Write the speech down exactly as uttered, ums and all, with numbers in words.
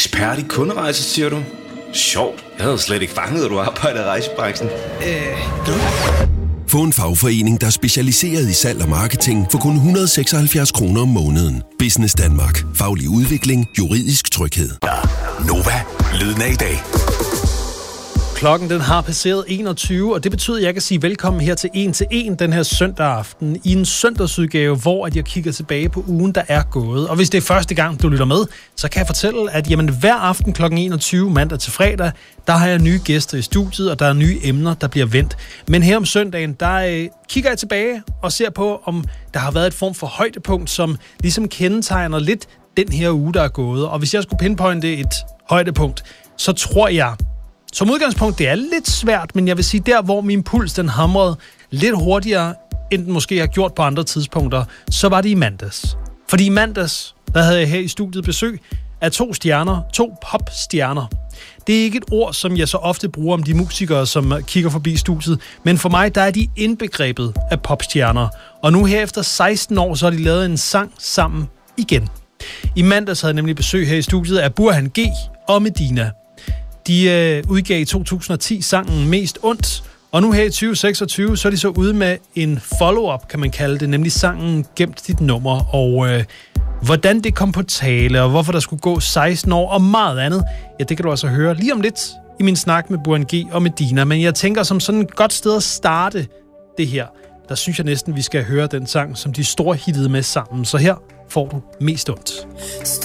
Ekspert i kunderejser, siger du? Sjovt. Jeg havde slet ikke fanget, at du arbejder i rejsebranchen. Øh, du? Få en fagforening, der er specialiseret i salg og marketing for kun et hundrede og seksoghalvfjerds kroner om måneden. Business Danmark. Faglig udvikling. Juridisk tryghed. Nova. Lyden af i dag. Klokken den har passeret enogtyve, og det betyder, at jeg kan sige velkommen her til en til en den her søndag aften i en søndagsudgave, hvor at jeg kigger tilbage på ugen, der er gået. Og hvis det er første gang, du lytter med, så kan jeg fortælle, at jamen, hver aften klokken enogtyve, mandag til fredag, der har jeg nye gæster i studiet, og der er nye emner, der bliver vendt. Men her om søndagen, der øh, kigger jeg tilbage og ser på, om der har været et form for højdepunkt, som ligesom kendetegner lidt den her uge, der er gået. Og hvis jeg skulle pinpointe et højdepunkt, så tror jeg... Som udgangspunkt, det er lidt svært, men jeg vil sige, der hvor min puls den hamrede lidt hurtigere, end den måske har gjort på andre tidspunkter, så var det i mandags. Fordi i mandags, der havde jeg her i studiet besøg af to stjerner, to popstjerner. Det er ikke et ord, som jeg så ofte bruger om de musikere, som kigger forbi studiet, men for mig, der er de indbegrebet af popstjerner. Og nu her efter seksten år, så har de lavet en sang sammen igen. I mandags havde jeg nemlig besøg her i studiet af Burhan G og Medina. De øh, udgav i to tusind og ti sangen Mest Ondt, og nu her i tyve seksogtyve, så er de så ude med en follow-up, kan man kalde det, nemlig sangen Gemt dit nummer, og øh, hvordan det kom på tale, og hvorfor der skulle gå seksten år, og meget andet, ja, det kan du altså høre lige om lidt i min snak med Burhan G og Medina, men jeg tænker som sådan et godt sted at starte det her, der synes jeg næsten, vi skal høre den sang, som de storhittede med sammen, så her får du Mest Ondt.